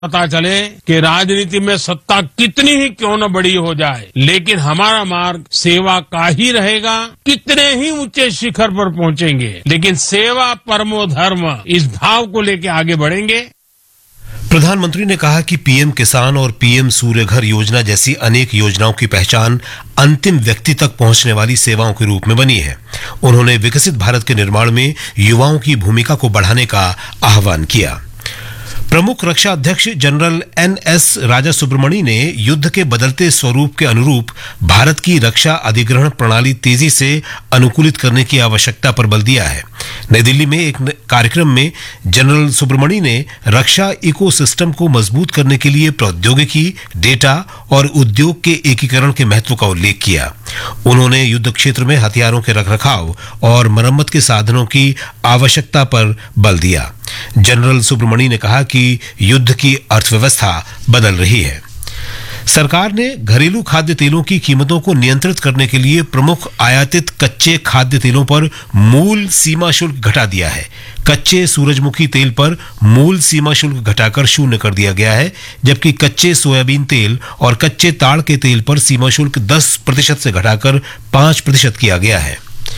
पता चले कि राजनीति में सत्ता कितनी ही क्यों न बड़ी हो जाए, लेकिन हमारा मार्ग सेवा का ही रहेगा। कितने ही ऊंचे शिखर पर पहुंचेंगे, लेकिन सेवा परमो धर्म इस भाव को लेकर आगे बढ़ेंगे। प्रधानमंत्री ने कहा कि पीएम किसान और पीएम सूर्य घर योजना जैसी अनेक योजनाओं की पहचान अंतिम व्यक्ति तक पहुंचने वाली सेवाओं के रूप में बनी है। उन्होंने विकसित भारत के निर्माण में युवाओं की भूमिका को बढ़ाने का आह्वान किया। प्रमुख रक्षा अध्यक्ष जनरल एनएस राजा सुब्रमणी ने युद्ध के बदलते स्वरूप के अनुरूप भारत की रक्षा अधिग्रहण प्रणाली तेजी से अनुकूलित करने की आवश्यकता पर बल दिया है। नई दिल्ली में एक कार्यक्रम में जनरल सुब्रमणी ने रक्षा इकोसिस्टम को मजबूत करने के लिए प्रौद्योगिकी, डेटा और उद्योग के एकीकरण के महत्व का उल्लेख किया। उन्होंने युद्ध क्षेत्र में हथियारों के रखरखाव और मरम्मत के साधनों की आवश्यकता पर बल दिया। जनरल सुब्रमणी ने कहा कि युद्ध की अर्थव्यवस्था बदल रही है। सरकार ने घरेलू खाद्य तेलों की कीमतों को नियंत्रित करने के लिए प्रमुख आयातित कच्चे खाद्य तेलों पर मूल सीमा शुल्क घटा दिया है। कच्चे सूरजमुखी तेल पर मूल सीमा शुल्क घटाकर 0 कर दिया गया है, जबकि कच्चे सोयाबीन तेल और कच्चे ताड़ के तेल पर सीमा शुल्क 10% से घटाकर 5% किया गया है।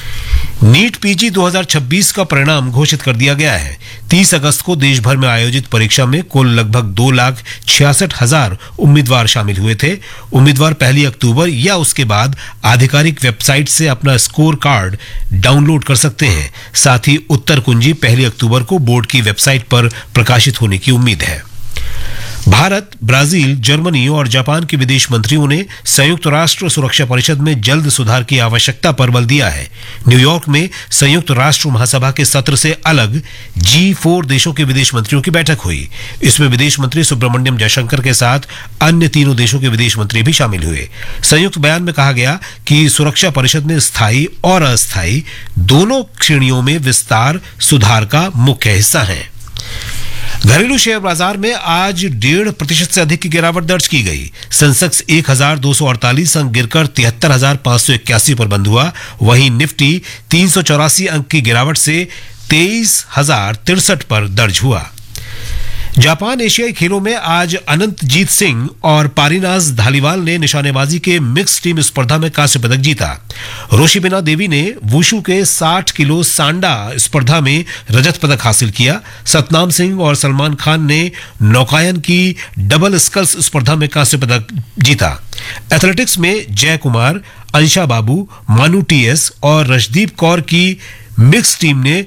नीट पीजी 2026 का परिणाम घोषित कर दिया गया है। 30 अगस्त को देश भर में आयोजित परीक्षा में कुल लगभग 2,66,000 उम्मीदवार शामिल हुए थे। उम्मीदवार 1 अक्टूबर या उसके बाद आधिकारिक वेबसाइट से अपना स्कोर कार्ड डाउनलोड कर सकते हैं। साथ ही उत्तर कुंजी 1 अक्टूबर को बोर्ड की वेबसाइट पर प्रकाशित होने की उम्मीद है। भारत, ब्राजील, जर्मनी और जापान के विदेश मंत्रियों ने संयुक्त राष्ट्र सुरक्षा परिषद में जल्द सुधार की आवश्यकता पर बल दिया है। न्यूयॉर्क में संयुक्त राष्ट्र महासभा के सत्र से अलग G4 देशों के विदेश मंत्रियों की बैठक हुई। इसमें विदेश मंत्री सुब्रमण्यम जयशंकर के साथ अन्य 3 देशों के विदेश मंत्री भी शामिल हुए। संयुक्त बयान में कहा गया कि सुरक्षा परिषद में स्थायी और अस्थायी दोनों श्रेणियों में विस्तार सुधार का मुख्य हिस्सा है। घरेलू शेयर बाजार में आज 1.5% से अधिक की गिरावट दर्ज की गई। सेंसेक्स 1,248 अंक गिरकर 73,581 पर बंद हुआ। वहीं निफ्टी 384 अंक की गिरावट से 23,063 पर दर्ज हुआ। जापान एशियाई खेलों में आज अनंतजीत सिंह और पारिनाज धालीवाल ने निशानेबाजी के मिक्स टीम स्पर्धा में कांस्य पदक जीता। रोशिबिना देवी ने वुशु के 60 किलो सांडा स्पर्धा में रजत पदक हासिल किया। सतनाम सिंह और सलमान खान ने नौकायन की डबल स्कल्स स्पर्धा में कांस्य पदक जीता। एथलेटिक्स में जय कुमार, अंशा बाबू, मानू टीएस और रशदीप कौर की मिक्स टीम ने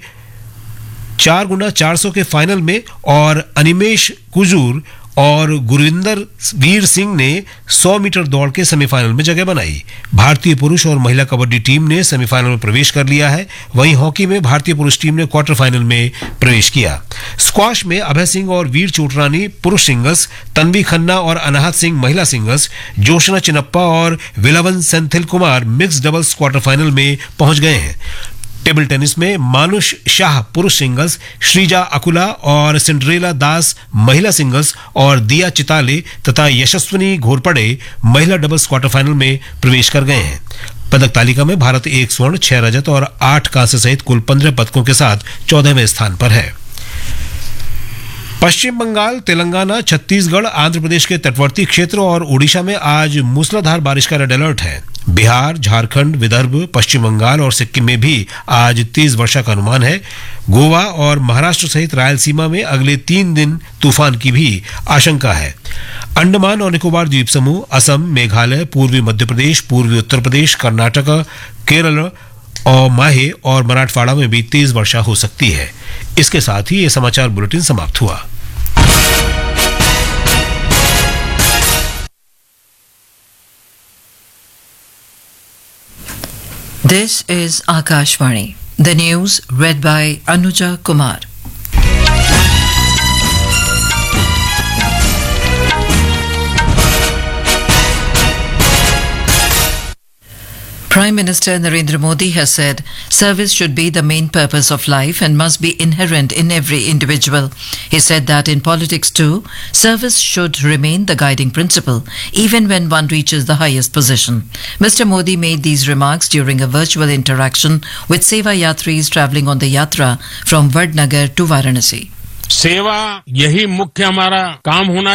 4x400 के फाइनल में और अनिमेश कुजूर और गुरविंदर वीर सिंह ने 100 मीटर दौड़ के सेमीफाइनल में जगह बनाई। भारतीय पुरुष और महिला कबड्डी टीम ने सेमीफाइनल में प्रवेश कर लिया है। वहीं हॉकी में भारतीय पुरुष टीम ने क्वार्टर फाइनल में प्रवेश किया। स्क्वाश में अभय सिंह और वीर चोटरानी पुरुष सिंगल्स, तन्वी खन्ना और अनाहत सिंह महिला सिंगल्स, जोशना चिनप्पा और विलवन Senthil Kumar mix doubles quarter final में पहुंच गए हैं। टेबल टेनिस में मानुष शाह पुरुष सिंगल्स, श्रीजा अकुला और सिंड्रेला दास महिला सिंगल्स और दिया चिताले तथा यशस्विनी घोरपड़े महिला डबल्स क्वार्टर फाइनल में प्रवेश कर गए हैं। पदक तालिका में भारत 1 स्वर्ण, 6 रजत और 8 कांस्य सहित कुल 15 पदकों के साथ 14वें स्थान पर है। पश्चिम बंगाल, तेलंगाना, छत्तीसगढ़, आंध्र प्रदेश के तटवर्ती क्षेत्र और ओडिशा में आज मूसलाधार बारिश का रेड अलर्ट है। बिहार, झारखंड, विदर्भ, पश्चिम बंगाल और सिक्किम में भी आज तेज वर्षा का अनुमान है। गोवा और महाराष्ट्र सहित रायलसीमा में अगले 3 दिन तूफान की भी आशंका है। अंडमान और निकोबार द्वीप समूह, असम, मेघालय, पूर्वी मध्य प्रदेश, पूर्वी उत्तर प्रदेश, कर्नाटक, केरल और माहे और मराठवाड़ा में भी तेज वर्षा हो सकती है। इसके साथ ही ये समाचार बुलेटिन समाप्त हुआ। This is Akashvani. The news read by Anuja Kumar. Prime Minister Narendra Modi has said service should be the main purpose of life and must be inherent in every individual. He said that in politics too, service should remain the guiding principle, even when one reaches the highest position. Mr. Modi made these remarks during a virtual interaction with Seva Yatris travelling on the Yatra from Vadnagar to Varanasi. सेवा यही मुख्य हमारा काम होना